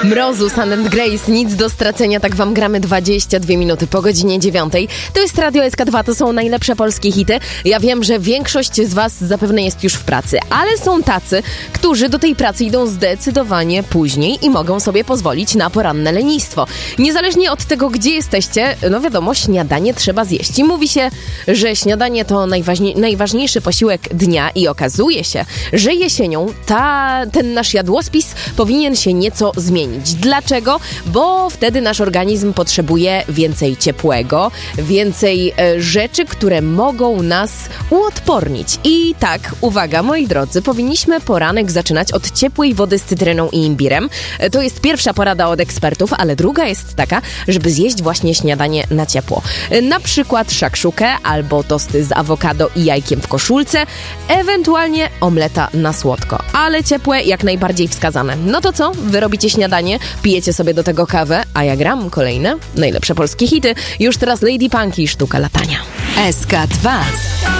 Mrozu, Sun & Grace, nic do stracenia, tak wam gramy 22 minuty po godzinie 9. To jest Radio SK2, to są najlepsze polskie hity. Ja wiem, że większość z was zapewne jest już w pracy, ale są tacy, którzy do tej pracy idą zdecydowanie później i mogą sobie pozwolić na poranne lenistwo. Niezależnie od tego, gdzie jesteście, no wiadomo, śniadanie trzeba zjeść. I mówi się, że śniadanie to najważniejszy posiłek dnia i okazuje się, że jesienią ten nasz jadłospis powinien się nieco zmienić. Dlaczego? Bo wtedy nasz organizm potrzebuje więcej ciepłego, więcej rzeczy, które mogą nas uodpornić. I tak, uwaga, moi drodzy, powinniśmy poranek zaczynać od ciepłej wody z cytryną i imbirem. To jest pierwsza porada od ekspertów, ale druga jest taka, żeby zjeść właśnie śniadanie na ciepło. Na przykład szakszukę albo tosty z awokado i jajkiem w koszulce, ewentualnie omleta na słodko. Ale ciepłe jak najbardziej wskazane. No to co? Wy robicie śniadanie, pijecie sobie do tego kawę, a ja gram kolejne najlepsze polskie hity. Już teraz Lady Punky i Sztuka latania. SK2